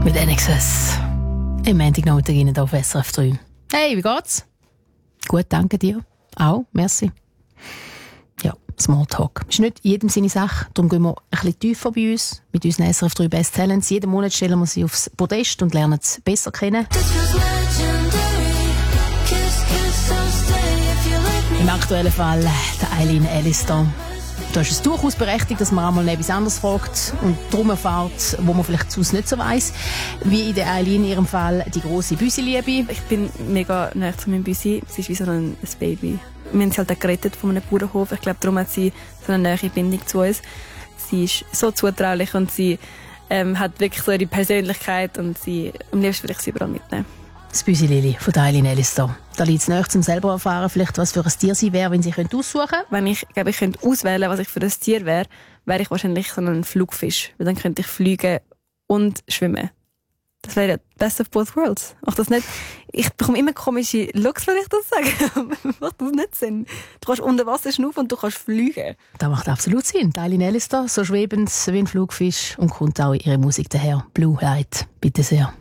Mit NXS. Im Montag Ihnen hier auf SRF 3. Hey, wie geht's? Gut, danke dir. Auch, merci. Ja, Smalltalk. Ist nicht jedem seine Sache. Darum gehen wir ein bisschen tiefer bei uns mit unseren SRF 3 Best Talents. Jeden Monat stellen wir sie aufs Podest und lernen sie besser kennen. Im aktuellen Fall der Eileen Ellister. Da ist es durchaus berechtigt, dass man einmal etwas anderes fragt und darum erfährt, wo man vielleicht sonst nicht so weiss. Wie in der Eileen in ihrem Fall die grosse Büsi-Liebe. Ich bin mega nahe zu meinem Büsi. Sie ist wie so ein Baby. Wir haben sie halt auch gerettet von einem Bauernhof. Ich glaube, darum hat sie so eine nahe Bindung zu uns. Sie ist so zutraulich und sie hat wirklich so ihre Persönlichkeit und am liebsten würde ich sie überall mitnehmen. Das Büsi-Lili von der Eileen Ellister. Da liegt es nahe, um selber zu erfahren, vielleicht was für ein Tier sie wäre, wenn sie aussuchen könnte. Wenn ich könnte auswählen, was ich für ein Tier wäre, wäre ich wahrscheinlich so ein Flugfisch. Weil dann könnte ich fliegen und schwimmen. Das wäre ja best of both worlds. Macht das nicht? Ich bekomme immer komische Looks, wenn ich das sage. Macht das nicht Sinn? Du kannst unter Wasser schnaufen und du kannst fliegen. Das macht absolut Sinn. Die Eileen Ellister, so schwebend wie ein Flugfisch und kommt auch ihre Musik daher. Blue Light, bitte sehr.